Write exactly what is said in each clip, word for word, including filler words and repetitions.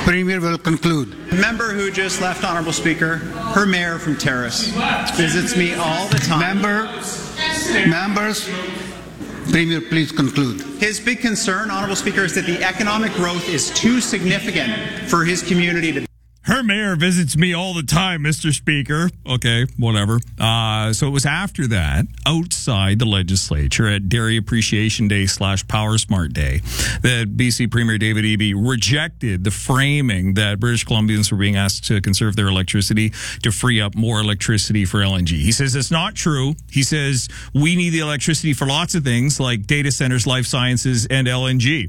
Premier will conclude. Member who just left, Honourable Speaker, her mayor from Terrace visits me all the time. Member, members, Premier, please conclude. His big concern, Honourable Speaker, is that the economic growth is too significant for his community to... Her mayor visits me all the time, Mister Speaker. Okay, whatever. Uh, so it was after that, outside the legislature at Dairy Appreciation Day slash Power Smart Day, that B C Premier David Eby rejected the framing that British Columbians were being asked to conserve their electricity to free up more electricity for L N G. He says it's not true. He says we need the electricity for lots of things like data centers, life sciences, and L N G.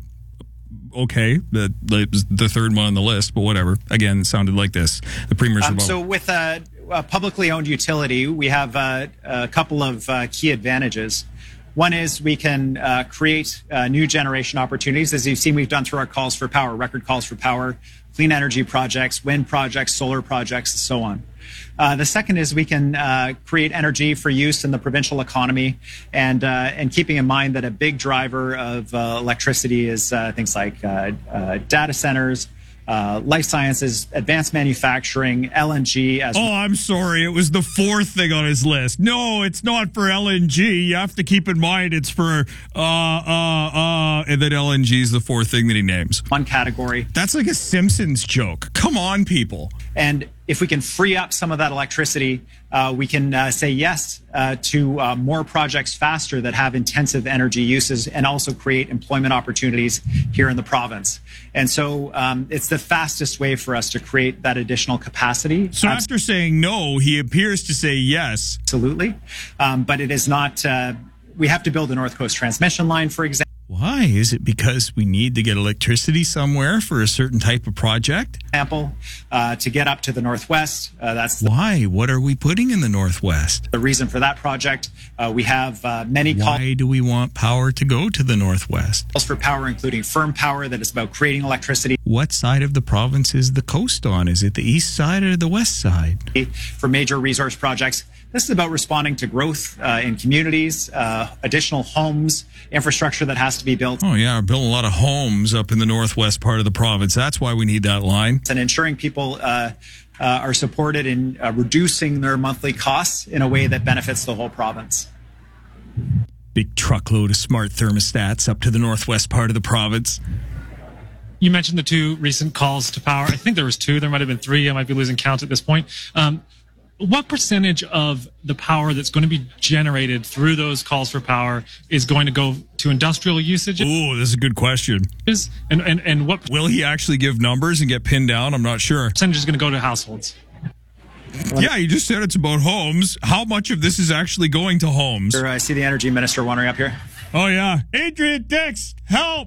Okay, the, the the third one on the list, but whatever. Again, it sounded like this. The Premier's um, about. So with a, a publicly owned utility, we have uh, a couple of uh, key advantages. One is we can uh, create uh, new generation opportunities. As you've seen, we've done through our calls for power, record calls for power, clean energy projects, wind projects, solar projects, and so on. Uh, the second is we can uh, create energy for use in the provincial economy, and uh, and keeping in mind that a big driver of uh, electricity is uh, things like uh, uh, data centers, uh, life sciences, advanced manufacturing, L N G. As oh, I'm sorry. It was the fourth thing on his list. No, it's not for L N G. You have to keep in mind it's for, uh, uh, uh, and then L N G is the fourth thing that he names. One category. That's like a Simpsons joke. Come on, people. And if we can free up some of that electricity, uh, we can uh, say yes uh, to uh, more projects faster that have intensive energy uses and also create employment opportunities here in the province. And so um, it's the fastest way for us to create that additional capacity. So um, after saying no, he appears to say yes. Absolutely. Um, but it is not, uh, we have to build a North Coast transmission line, for example. Why? Is it because we need to get electricity somewhere for a certain type of project? Example, uh, to get up to the Northwest. Uh, that's the, why? What are we putting in the Northwest? The reason for that project. Uh, we have uh, many. Why do we want power to go to the Northwest? Calls for power, including firm power, that is about creating electricity. What side of the province is the coast on? Is it the east side or the west side? For major resource projects. This is about responding to growth uh, in communities, uh, additional homes, infrastructure that has to be built. Oh, yeah, we're building a lot of homes up in the northwest part of the province. That's why we need that line. And ensuring people uh, uh, are supported in uh, reducing their monthly costs in a way that benefits the whole province. Big truckload of smart thermostats up to the northwest part of the province. You mentioned the two recent calls to power. I think there was two. There might have been three. I might be losing count at this point. Um, What percentage of the power that's going to be generated through those calls for power is going to go to industrial usage? Oh, this is a good question. And, and, and what will he actually give numbers and get pinned down? I'm not sure. Percentage is going to go to households. Yeah, you just said it's about homes. How much of this is actually going to homes? Sure, I see the energy minister wandering up here. Oh, yeah. Adrian Dix, help!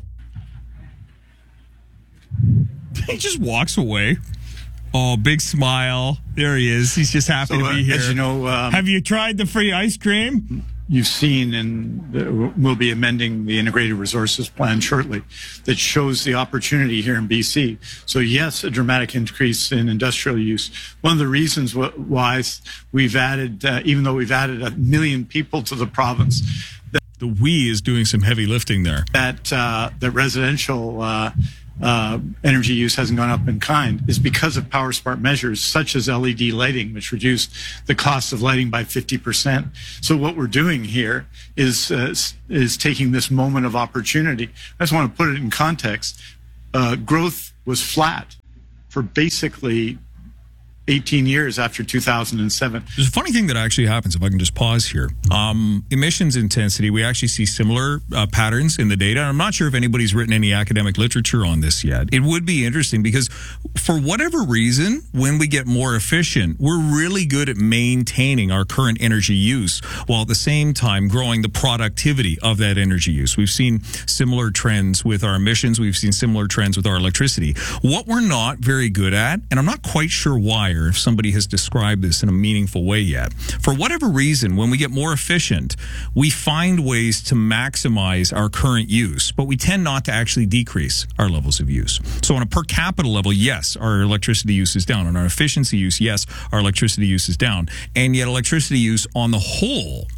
He just walks away. Oh, big smile. There he is. He's just happy so, to be here. Uh, as you know, um, have you tried the free ice cream? You've seen, and the, we'll be amending the Integrated Resources Plan shortly, that shows the opportunity here in B C. So yes, a dramatic increase in industrial use. One of the reasons why we've added, uh, even though we've added a million people to the province, that the we is doing some heavy lifting there. That uh, that residential uh, uh, energy use hasn't gone up in kind is because of power smart measures such as L E D lighting, which reduced the cost of lighting by fifty percent. So what we're doing here is uh, is taking this moment of opportunity. I just want to put it in context. Uh, growth was flat for basically eighteen years after two thousand seven. There's a funny thing that actually happens, if I can just pause here. Um, emissions intensity, we actually see similar uh, patterns in the data. I'm not sure if anybody's written any academic literature on this yet. It would be interesting because for whatever reason, when we get more efficient, we're really good at maintaining our current energy use while at the same time growing the productivity of that energy use. We've seen similar trends with our emissions. We've seen similar trends with our electricity. What we're not very good at, and I'm not quite sure why, or if somebody has described this in a meaningful way yet. For whatever reason, when we get more efficient, we find ways to maximize our current use, but we tend not to actually decrease our levels of use. So on a per capita level, yes, our electricity use is down. On our efficiency use, yes, our electricity use is down. And yet electricity use on the whole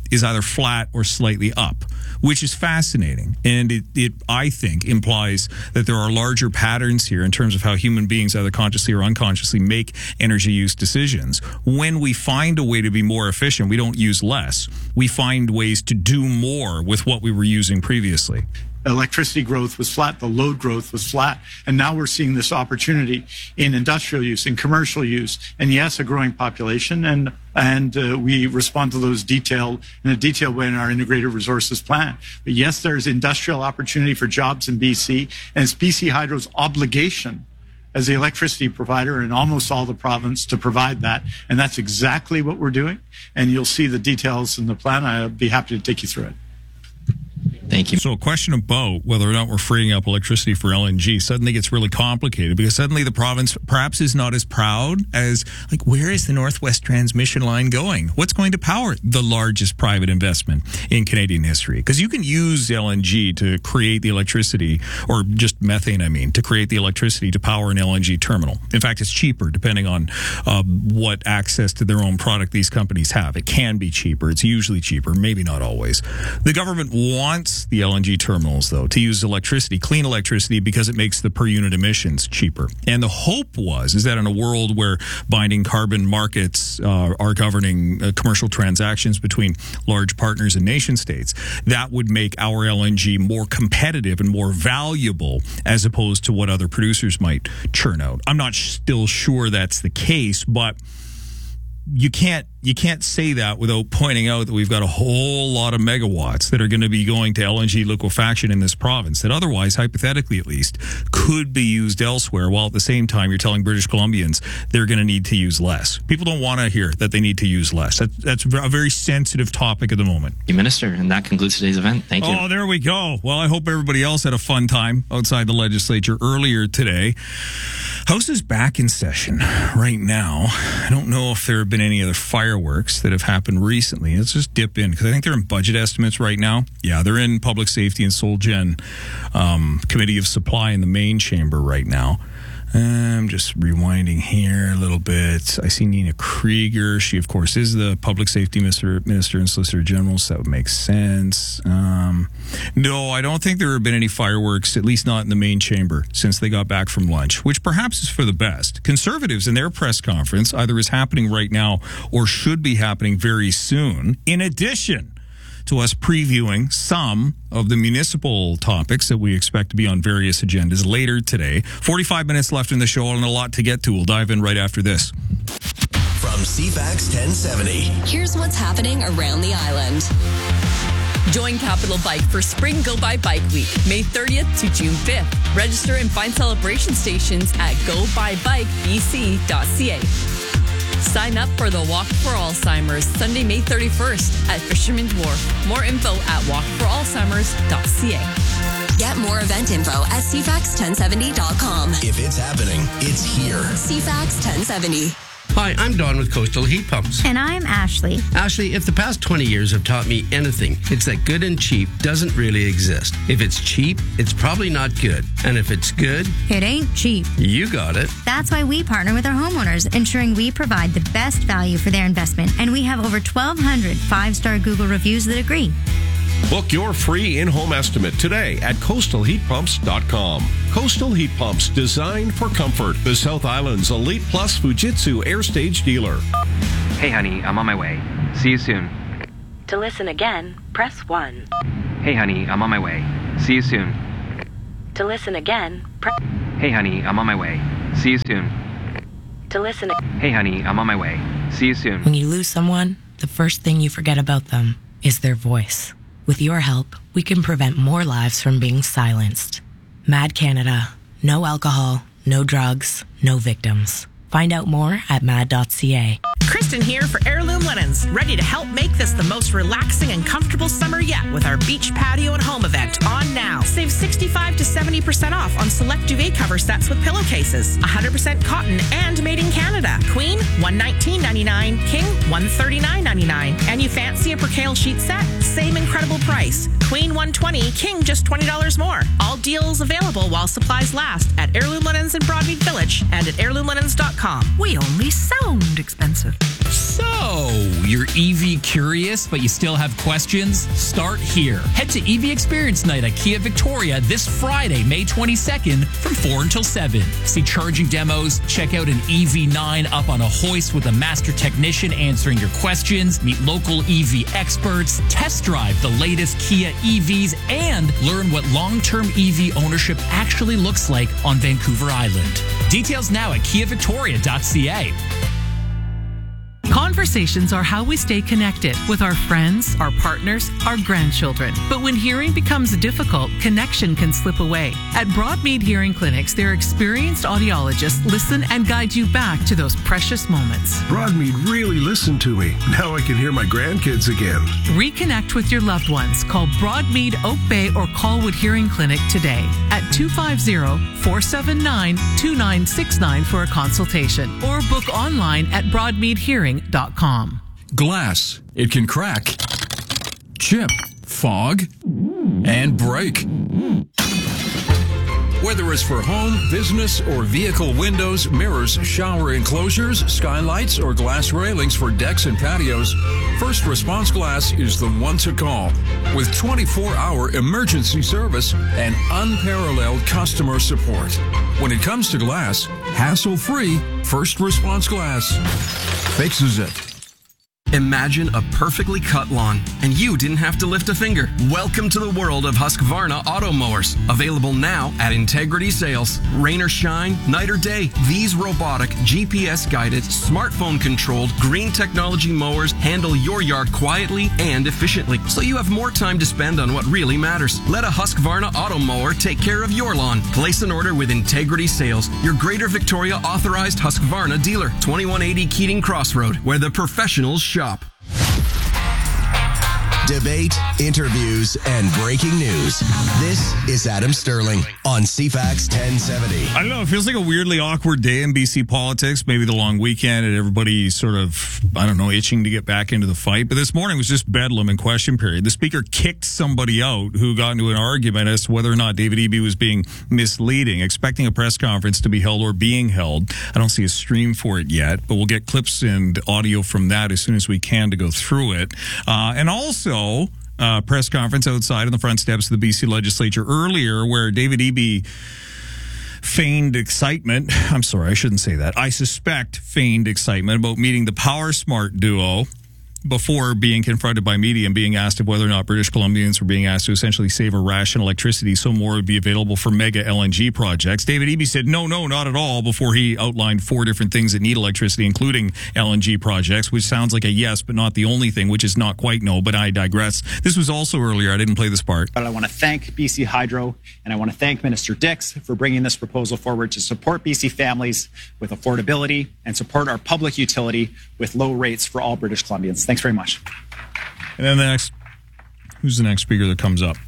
is either flat or slightly up, which is fascinating. And it, it, I think, implies that there are larger patterns here in terms of how human beings, either consciously or unconsciously, make energy use decisions. When we find a way to be more efficient, we don't use less. We find ways to do more with what we were using previously. Electricity growth was flat, the load growth was flat, and now we're seeing this opportunity in industrial use, in commercial use, and yes, a growing population, and and uh, we respond to those detailed in a detailed way in our integrated resources plan. But yes, there's industrial opportunity for jobs in B C, and it's B C Hydro's obligation as the electricity provider in almost all the province to provide that, and that's exactly what we're doing, and you'll see the details in the plan. I'll be happy to take you through it. Thank you. So a question about whether or not we're freeing up electricity for L N G suddenly gets really complicated because suddenly the province perhaps is not as proud as, like, where is the Northwest Transmission Line going? What's going to power the largest private investment in Canadian history? Because you can use L N G to create the electricity, or just methane, I mean, to create the electricity to power an L N G terminal. In fact, it's cheaper depending on uh, what access to their own product these companies have. It can be cheaper. It's usually cheaper, maybe not always. The government wants the L N G terminals, though, to use electricity, clean electricity, because it makes the per unit emissions cheaper. And the hope was, is that in a world where binding carbon markets uh, are governing uh, commercial transactions between large partners and nation states, that would make our L N G more competitive and more valuable as opposed to what other producers might churn out. I'm not still sure that's the case, but you can't you can't say that without pointing out that we've got a whole lot of megawatts that are going to be going to L N G liquefaction in this province that otherwise, hypothetically at least, could be used elsewhere, while at the same time you're telling British Columbians they're going to need to use less. People don't want to hear that they need to use less. That, that's a very sensitive topic at the moment. Thank you, Minister, and that concludes today's event. Thank you. Oh, there we go. Well, I hope everybody else had a fun time outside the legislature earlier today. House is back in session right now. I don't know if there have been any other fireworks that have happened recently. Let's just dip in because I think they're in budget estimates right now. Yeah, they're in Public Safety and SolGen um, Committee of Supply in the main chamber right now. I'm just rewinding here a little bit. I see Nina Krieger. She, of course, is the Public Safety Minister, Minister and Solicitor General, so that would make sense. Um, no, I don't think there have been any fireworks, at least not in the main chamber, since they got back from lunch, which perhaps is for the best. Conservatives in their press conference either is happening right now or should be happening very soon. In addition to us previewing some of the municipal topics that we expect to be on various agendas later today. forty-five minutes left in the show and a lot to get to. We'll dive in right after this. From C FAX ten seventy. Here's what's happening around the island. Join Capital Bike for Spring Go By Bike Week, May thirtieth to June fifth. Register and find celebration stations at go by bike b c dot c a. Sign up for the Walk for Alzheimer's Sunday, May thirty-first at Fisherman's Wharf. More info at walk for alzheimers dot c a. Get more event info at c fax ten seventy dot com. If it's happening, it's here. C FAX ten seventy. Hi, I'm Don with Coastal Heat Pumps. And I'm Ashley. Ashley, if the past twenty years have taught me anything, it's that good and cheap doesn't really exist. If it's cheap, it's probably not good. And if it's good, it ain't cheap. You got it. That's why we partner with our homeowners, ensuring we provide the best value for their investment. And we have over twelve hundred five-star Google reviews that agree. Book your free in-home estimate today at coastal heat pumps dot com. Coastal Heat Pumps, designed for comfort. The South Island's Elite Plus Fujitsu Air Stage dealer. Hey, honey, I'm on my way. See you soon. To listen again, press one. Hey, honey, I'm on my way. See you soon. To listen again, press... Hey, honey, I'm on my way. See you soon. To listen... Hey, honey, I'm on my way. See you soon. When you lose someone, the first thing you forget about them is their voice. With your help, we can prevent more lives from being silenced. Mad Canada. No alcohol, no drugs, no victims. Find out more at mad dot c a. Kristen here for Heirloom Linens, ready to help make this the most relaxing and comfortable summer yet with our beach patio and home event on now. Save sixty-five to seventy percent off on select duvet cover sets with pillowcases. one hundred percent cotton and made in Canada. Queen, one hundred nineteen dollars and ninety-nine cents. King, one hundred thirty-nine dollars and ninety-nine cents. And you fancy a percale sheet set? Same incredible price. Queen, one hundred twenty dollars. King, just twenty dollars more. All deals available while supplies last at Heirloom Linens in Broadmead Village and at heirloom linens dot com. We only sound expensive. So, you're E V curious, but you still have questions? Start here. Head to E V Experience Night at Kia Victoria this Friday, May twenty-second from four until seven. See charging demos, check out an E V nine up on a hoist with a master technician answering your questions, meet local E V experts, test drive the latest Kia E Vs, and learn what long-term E V ownership actually looks like on Vancouver Island. Details now at kia victoria dot c a. Conversations are how we stay connected with our friends, our partners, our grandchildren. But when hearing becomes difficult, connection can slip away. At Broadmead Hearing Clinics, their experienced audiologists listen and guide you back to those precious moments. Broadmead really listened to me. Now I can hear my grandkids again. Reconnect with your loved ones. Call Broadmead, Oak Bay, or Colwood Hearing Clinic today at two five zero, four seven nine, two nine six nine for a consultation, or book online at broadmead hearing dot com. Glass. It can crack, chip, fog, and break. Whether it's for home, business, or vehicle windows, mirrors, shower enclosures, skylights, or glass railings for decks and patios, First Response Glass is the one to call. With twenty-four hour emergency service and unparalleled customer support. When it comes to glass, hassle-free, First Response Glass fixes it. Imagine a perfectly cut lawn, and you didn't have to lift a finger. Welcome to the world of Husqvarna auto mowers. Available now at Integrity Sales. Rain or shine, night or day, these robotic, G P S-guided, smartphone-controlled, green technology mowers handle your yard quietly and efficiently, so you have more time to spend on what really matters. Let a Husqvarna auto mower take care of your lawn. Place an order with Integrity Sales, your Greater Victoria authorized Husqvarna dealer. twenty-one eighty Keating Crossroad, where the professionals shop. Debate, interviews, and breaking news. This is Adam Sterling on C FAX ten seventy. I don't know. It feels like a weirdly awkward day in B C politics. Maybe the long weekend and everybody sort of, I don't know, itching to get back into the fight. But this morning was just bedlam and question period. The speaker kicked somebody out who got into an argument as to whether or not David Eby was being misleading, expecting a press conference to be held or being held. I don't see a stream for it yet, but we'll get clips and audio from that as soon as we can to go through it. Uh, and also, Uh, press conference outside on the front steps of the B C legislature earlier where David Eby feigned excitement. I'm sorry, I shouldn't say that. I suspect feigned excitement about meeting the Power Smart duo before being confronted by media and being asked of whether or not British Columbians were being asked to essentially save or ration electricity so more would be available for mega L N G projects. David Eby said, no, no, not at all, before he outlined four different things that need electricity, including L N G projects, which sounds like a yes, but not the only thing, which is not quite no, but I digress. This was also earlier. I didn't play this part. But I want to thank B C Hydro, and I want to thank Minister Dix for bringing this proposal forward to support B C families with affordability and support our public utility with low rates for all British Columbians. Thanks very much. And then the next, who's the next speaker that comes up?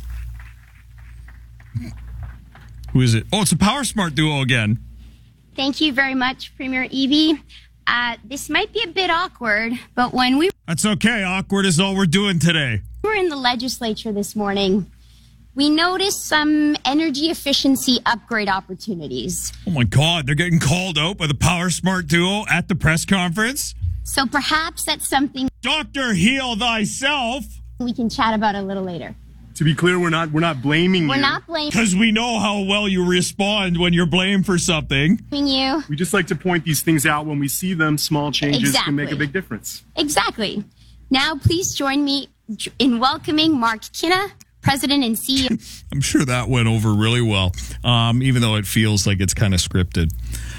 Who is it? Oh, it's a Power Smart duo again. Thank you very much, Premier Eby. Uh, this might be a bit awkward, but when we That's okay. Awkward is all we're doing today. were in the legislature this morning, we noticed some energy efficiency upgrade opportunities. Oh my God, they're getting called out by the Power Smart duo at the press conference? So perhaps that's something Doctor Heal Thyself we can chat about a little later. To be clear, we're not we're not blaming We're you. not blaming Because we know how well you respond when you're blamed for something. you. We just like to point these things out when we see them. Small changes can make a Exactly. big difference. Exactly. Now, please join me in welcoming Mark Kinna, President and C E O. I'm sure that went over really well, um, even though it feels like it's kind of scripted.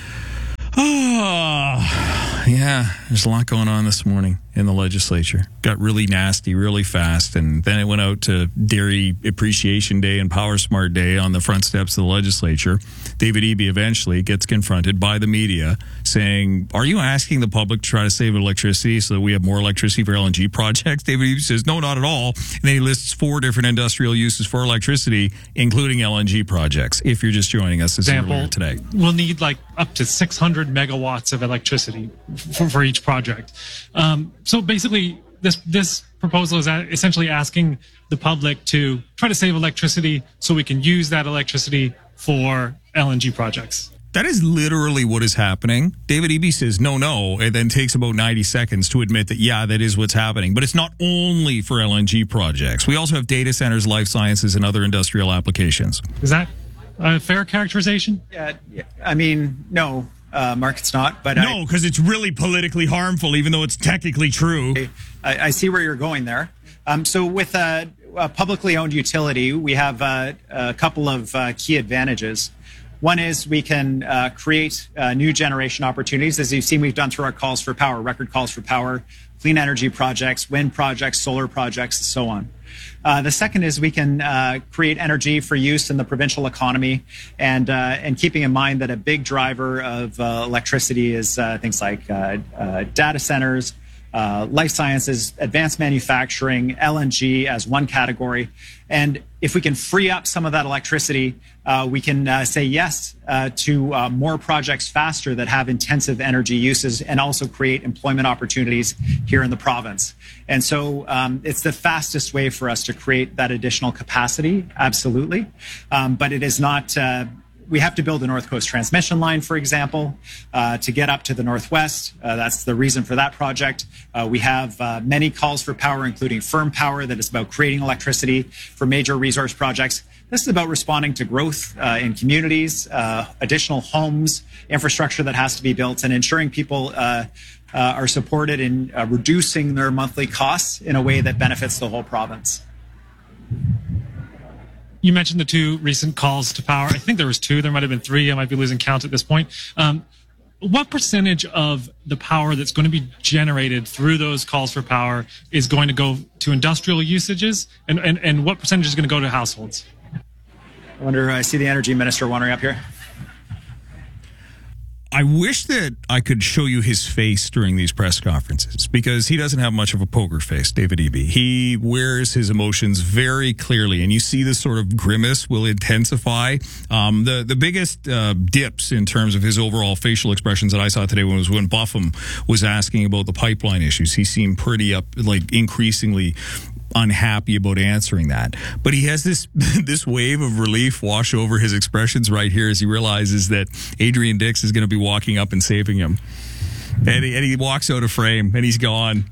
Ah, yeah, there's a lot going on this morning in the legislature. Got really nasty really fast, and then it went out to Dairy Appreciation Day and Power Smart Day on the front steps of the legislature. David Eby eventually gets confronted by the media saying, are you asking the public to try to save electricity so that we have more electricity for L N G projects? David Eby says, no, not at all. And then he lists four different industrial uses for electricity, including L N G projects, if you're just joining us this Example, earlier today. We'll need like up to six hundred megawatts of electricity for, for each project. Um, so basically, this this proposal is a- essentially asking the public to try to save electricity so we can use that electricity for L N G projects. That is literally what is happening. David Eby says, no, no, and then takes about ninety seconds to admit that, yeah, that is what's happening. But it's not only for L N G projects. We also have data centers, life sciences, and other industrial applications. Is that a fair characterization? Yeah, I mean, no, uh, Mark, it's not. But no, because it's really politically harmful, even though it's technically true. I, I see where you're going there. Um, so with a, a publicly owned utility, we have uh, a couple of uh, key advantages. One is we can uh, create uh, new generation opportunities. As you've seen, we've done through our calls for power, record calls for power, clean energy projects, wind projects, solar projects, and so on. Uh, the second is we can uh, create energy for use in the provincial economy, and uh, and keeping in mind that a big driver of uh, electricity is uh, things like uh, uh, data centers, Uh, life sciences, advanced manufacturing, L N G as one category. And if we can free up some of that electricity, uh, we can uh, say yes uh, to uh, more projects faster that have intensive energy uses and also create employment opportunities here in the province. And so um, it's the fastest way for us to create that additional capacity, absolutely. Um, but it is not... Uh, We have to build a North Coast transmission line, for example, uh, to get up to the Northwest. Uh, that's the reason for that project. Uh, we have uh, many calls for power, including firm power, that is about creating electricity for major resource projects. This is about responding to growth uh, in communities, uh, additional homes, infrastructure that has to be built, and ensuring people uh, uh, are supported in uh, reducing their monthly costs in a way that benefits the whole province. You mentioned the two recent calls to power. I think there was two. There might have been three. I might be losing count at this point. Um, what percentage of the power that's going to be generated through those calls for power is going to go to industrial usages, and, and, and what percentage is going to go to households? I wonder, I see the energy minister wandering up here. I wish that I could show you his face during these press conferences, because he doesn't have much of a poker face, David Eby. He wears his emotions very clearly, and you see this sort of grimace will intensify. Um, the, the biggest uh, dips in terms of his overall facial expressions that I saw today was when Buffum was asking about the pipeline issues. He seemed pretty up, like increasingly unhappy about answering that, but he has this this wave of relief wash over his expressions right here as he realizes that Adrian Dix is going to be walking up and saving him, and he, and he walks out of frame and he's gone.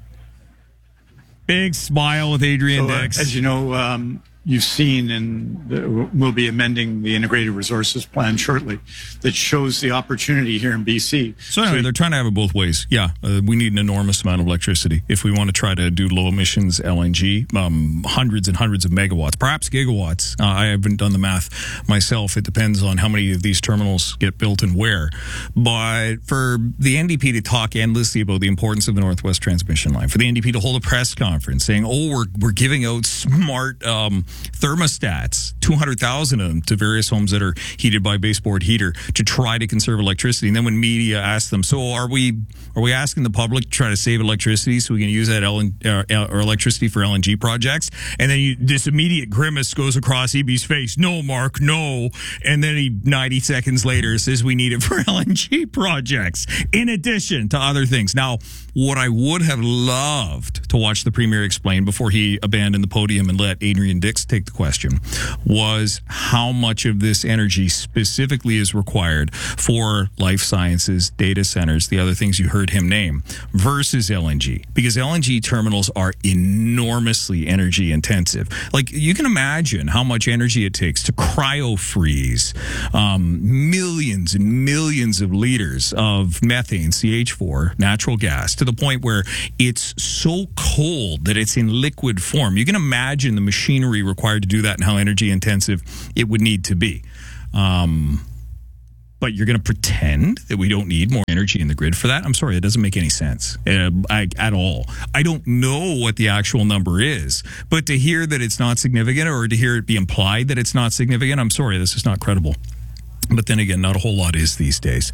Big smile with Adrian so, uh, Dix. As you know, um, you've seen, and the, we'll be amending the Integrated Resources Plan shortly, that shows the opportunity here in B C. So anyway, so, they're trying to have it both ways. Yeah, uh, we need an enormous amount of electricity if we want to try to do low emissions L N G, um, hundreds and hundreds of megawatts, perhaps gigawatts. Uh, I haven't done the math myself. It depends on how many of these terminals get built and where. But for the N D P to talk endlessly about the importance of the Northwest Transmission Line, for the N D P to hold a press conference saying, oh, we're, we're giving out smart um, thermostats, two hundred thousand of them, to various homes that are heated by baseboard heater to try to conserve electricity. And then when media asks them, so are we are we asking the public to try to save electricity so we can use that L N, uh, or electricity for L N G projects? And then you, this immediate grimace goes across Eby's face. No, Mark, no. And then he ninety seconds later says we need it for L N G projects in addition to other things. Now, what I would have loved to watch the Premier explain before he abandoned the podium and let Adrian Dix take the question was how much of this energy specifically is required for life sciences, data centers, the other things you heard him name, versus L N G. Because L N G terminals are enormously energy intensive. Like, you can imagine how much energy it takes to cryo-freeze um, millions and millions of liters of methane, C H four, natural gas, to the point where it's so cold that it's in liquid form. You can imagine the machinery required to do that and how energy intensive it would need to be. Um, but you're going to pretend that we don't need more energy in the grid for that? I'm sorry, it doesn't make any sense uh, I, at all. I don't know what the actual number is, but to hear that it's not significant, or to hear it be implied that it's not significant, I'm sorry, this is not credible. But then again, not a whole lot is these days.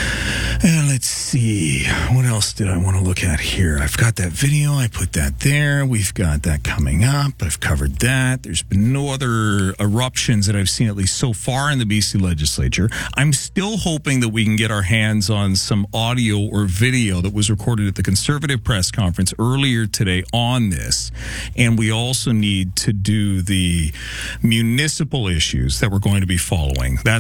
And let's see. What else did I want to look at here? I've got that video. I put that there. We've got that coming up. I've covered that. There's been no other eruptions that I've seen, at least so far, in the B C legislature. I'm still hoping that we can get our hands on some audio or video that was recorded at the Conservative press conference earlier today on this. And we also need to do the municipal issues that we're going to be following. That's coming up.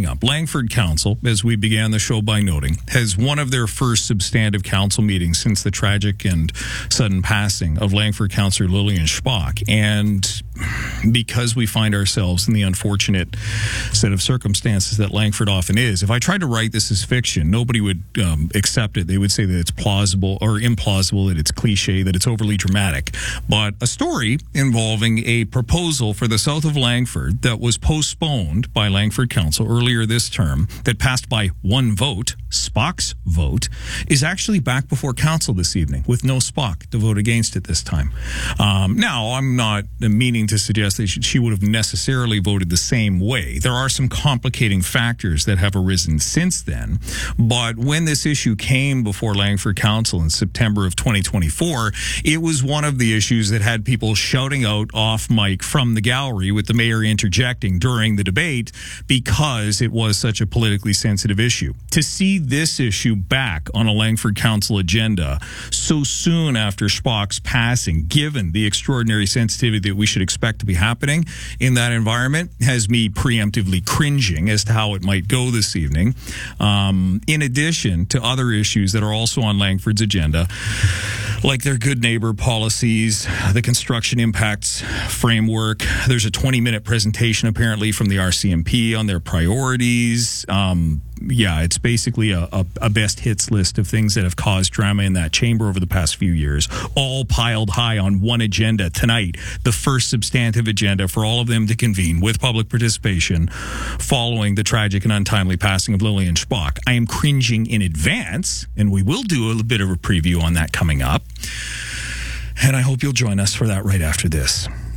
up. Langford Council, as we began the show by noting, has one of their first substantive council meetings since the tragic and sudden passing of Langford Councillor Lillian Spock. And because we find ourselves in the unfortunate set of circumstances that Langford often is, if I tried to write this as fiction, nobody would um, accept it. They would say that it's plausible or implausible, that it's cliche, that it's overly dramatic. But a story involving a proposal for the south of Langford that was postponed by Langford Council earlier this term, that passed by one vote, Spock's vote, is actually back before council this evening with no Spock to vote against it this time. Um, now, I'm not meaning to suggest that she would have necessarily voted the same way. There are some complicating factors that have arisen since then, but when this issue came before Langford Council in September of twenty twenty-four, it was one of the issues that had people shouting out off mic from the gallery, with the mayor interjecting during the debate because it was such a politically sensitive issue. To see this issue back on a Langford Council agenda so soon after Spock's passing, given the extraordinary sensitivity that we should expect to be happening in that environment, has me preemptively cringing as to how it might go this evening. Um, in addition to other issues that are also on Langford's agenda, like their good neighbor policies, the construction impacts framework. There's a twenty minute presentation apparently from the R C M P on their priorities. Um, yeah, it's basically a, a, a best hits list of things that have caused drama in that chamber over the past few years, all piled high on one agenda tonight, the first substantive agenda for all of them to convene with public participation following the tragic and untimely passing of Lillian Spock. I am cringing in advance, and we will do a little bit of a preview on that coming up. And I hope you'll join us for that right after this.